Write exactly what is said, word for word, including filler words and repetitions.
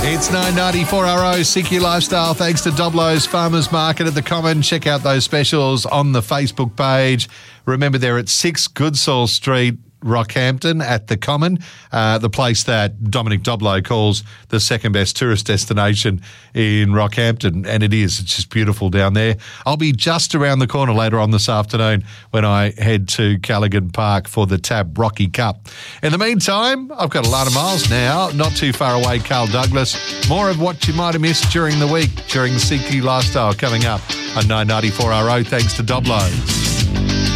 It's nine ninety-four R O, C Q Lifestyle, thanks to Doblo's Farmers Market at the Common. Check out those specials on the Facebook page. Remember, they're at six Goodsall Street, Rockhampton at the Common, uh, the place that Dominic Doblo calls the second best tourist destination in Rockhampton, and it is. It's just beautiful down there. I'll be just around the corner later on this afternoon when I head to Callaghan Park for the Tab Rocky Cup. In the meantime, I've got a lot of miles now, not too far away, Carl Douglas. More of what you might have missed during the week, during the C Q Lifestyle coming up on nine ninety-four R O, thanks to Doblo.